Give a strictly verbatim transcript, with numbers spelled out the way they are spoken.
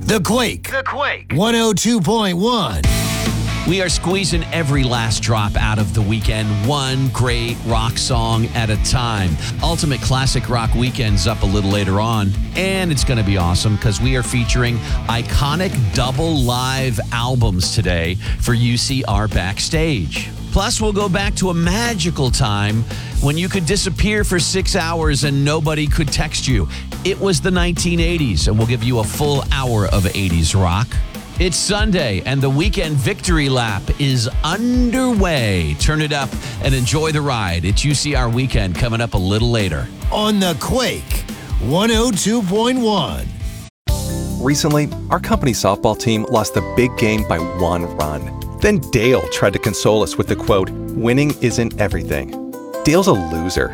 The Quake. The Quake. one oh two point one. We are squeezing every last drop out of the weekend, one great rock song at a time. Ultimate Classic Rock Weekend's up a little later on, and it's going to be awesome because we are featuring iconic double live albums today for U C R Backstage. Plus, we'll go back to a magical time when you could disappear for six hours and nobody could text you. It was the nineteen eighties, and we'll give you a full hour of eighties rock. It's Sunday, and the weekend victory lap is underway. Turn it up and enjoy the ride. It's U C R Weekend coming up a little later. On The Quake, one oh two point one. Recently, our company softball team lost the big game by one run. Then Dale tried to console us with the quote, "Winning isn't everything." Dale's a loser,